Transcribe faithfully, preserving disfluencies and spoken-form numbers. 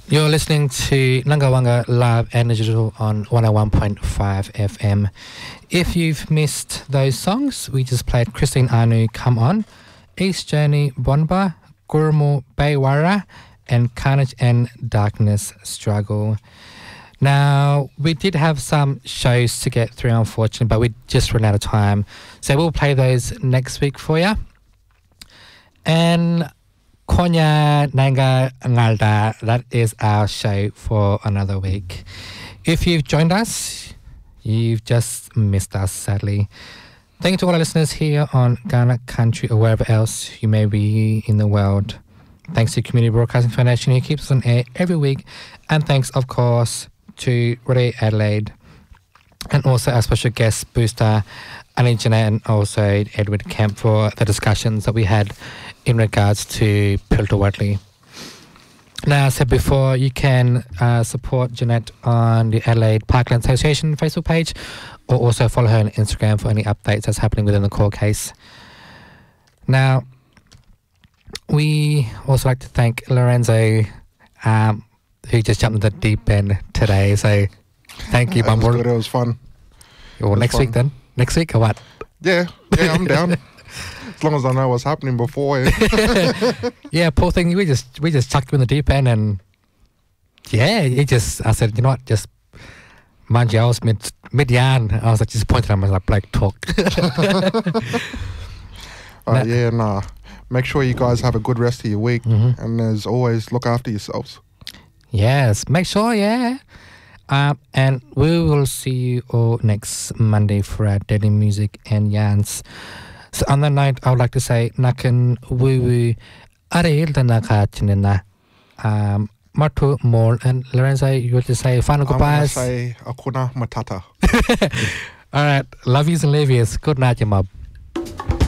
You're listening to Nangawanga Live and Digital on one oh one point five F M. If you've missed those songs, we just played Christine Anu, Come On, East Journey, Bonba, Gurumu, Baywara, and Carnage and Darkness, Struggle. Now, we did have some shows to get through, unfortunately, but we just ran out of time. So we'll play those next week for you. And Konya Nanga Ngalda, that is our show for another week. If you've joined us, you've just missed us, sadly. Thank you to all our listeners here on Ghana Country or wherever else you may be in the world. Thanks to Community Broadcasting Foundation who keeps us on air every week. And thanks, of course, to Radio Adelaide. And also our special guest booster, Annie Jeanette, and also Edward Kemp for the discussions that we had in regards to Piltawatli. Now, as I said before, you can uh, support Jeanette on the Adelaide Parkland Association Facebook page, or also follow her on Instagram for any updates that's happening within the court case. Now, we also like to thank Lorenzo, um, who just jumped in the deep end today. So, thank you, It was Bumble. good, it was fun. Well, was next fun. week then. Next week or what? Yeah, yeah, I'm down. As long as I know what's happening before. Yeah, poor thing. We just we just chucked him in the deep end, and yeah, he just. I said, you know what, just mind you, I was mid mid yarn. I was like just pointing at him. I was like, Blake, talk. uh, yeah, nah. Make sure you guys have a good rest of your week, Mhm. and as always, look after yourselves. Yes, make sure, yeah. Um, and we will see you all next Monday for our daily music and yarns. So on that night, I would like to say, Nakan woo woo, Ariel the Nakachinina, um, Martu Mol, and Lorenzo, you want to say final I'm going to goodbyes? say Akuna Matata. All right, love yous and leave yous. Good night, your mob.